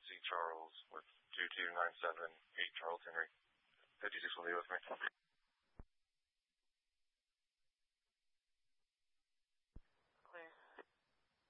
C. Charles with 2297 8 Charles Henry. 56 will be with me.